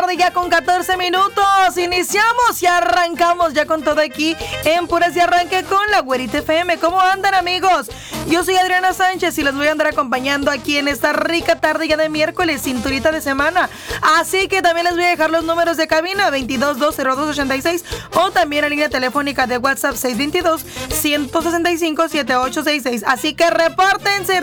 tarde ya con 14 minutos. Iniciamos y arrancamos ya con todo aquí en Puras y Arranque con la Güerita FM. ¿Cómo andan, amigos? Yo soy Adriana Sánchez y les voy a andar acompañando aquí en esta rica tarde ya de miércoles, cinturita de semana. Así que también les voy a dejar los números de cabina 22-202-86 o también la línea telefónica de WhatsApp 622-165-7866. Así que repórtense.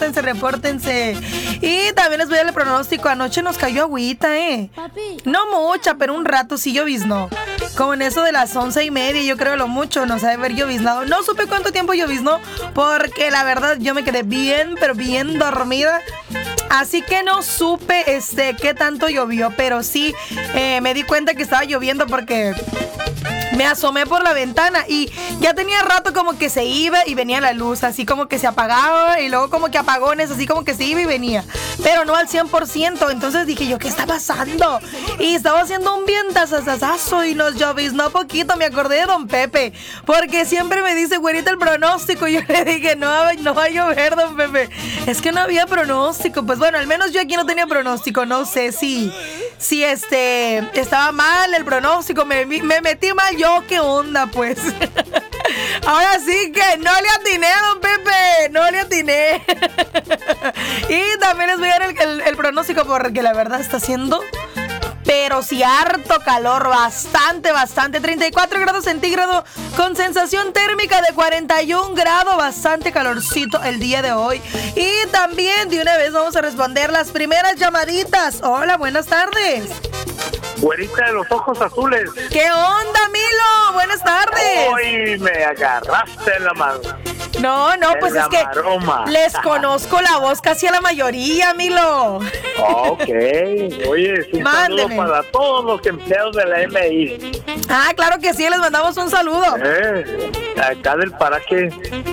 Y también les voy a dar el pronóstico. Anoche nos cayó agüita, Papi. No mucha, pero un rato sí lloviznó. Como en eso de las 11:30, yo creo lo mucho nos ha de haber lloviznado. No supe cuánto tiempo lloviznó, porque la verdad yo me quedé bien, pero bien dormida. Así que no supe qué tanto llovió, pero sí me di cuenta que estaba lloviendo porque me asomé por la ventana y ya tenía rato como que se iba y venía la luz, así como que se apagaba y luego como que apagones, así como que se iba y venía, pero no al 100%. Entonces dije yo, ¿qué está pasando? Y estaba haciendo un vientazazazo y nos lloviznó poquito. Me acordé de Don Pepe, porque siempre me dice, güerita, el pronóstico. Y yo le dije, no va a llover, Don Pepe. Es que no había pronóstico. Pues bueno, al menos yo aquí no tenía pronóstico. No sé si estaba mal el pronóstico, me metí mal yo, ¿qué onda, pues? Ahora sí que no le atiné a Don Pepe, no le atiné. Y también les voy a dar el pronóstico porque la verdad está haciendo, pero sí harto calor, bastante, 34 grados centígrados con sensación térmica de 41 grados, bastante calorcito el día de hoy. Y también de una vez vamos a responder las primeras llamaditas. Hola, buenas tardes. Güerita de los ojos azules. ¿Qué onda, Milo? Buenas tardes. Hoy me agarraste en la mano. No, pues es que maroma. Les conozco la voz casi a la mayoría, Milo. Ok. Oye, un saludo para todos los empleados de la MI. Ah, claro que sí, les mandamos un saludo. Acá del paraje.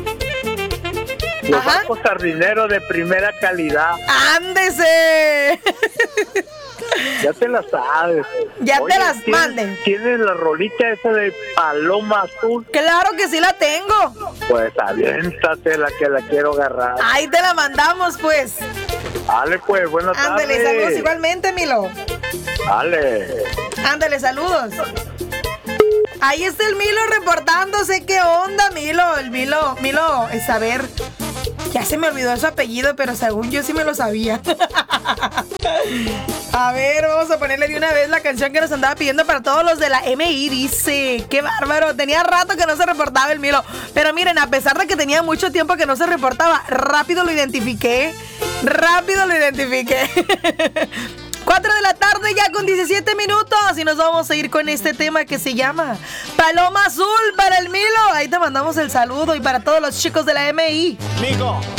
Los barcos sardineros de primera calidad. ¡Ándese! Ya te la sabes. Ya te las manden. ¿Tienes la rolita esa de Paloma Azul? Claro que sí la tengo. Pues aviéntatela que la quiero agarrar. Ahí te la mandamos, pues. Dale, pues, buenas tardes. Ándale, saludos igualmente, Milo. Dale. Ándale, saludos. Ahí está el Milo reportándose. ¿Qué onda, Milo? El Milo, a ver. Ya se me olvidó su apellido, pero según yo sí me lo sabía. A ver, vamos a ponerle de una vez la canción que nos andaba pidiendo para todos los de la MI. Dice, qué bárbaro, tenía rato que no se reportaba el Milo. Pero miren, a pesar de que tenía mucho tiempo que no se reportaba, rápido lo identifiqué. 4 de la tarde ya con 17 minutos y nos vamos a ir con este tema que se llama Paloma Azul para el Milo. Ahí te mandamos el saludo y para todos los chicos de la MI. Mico,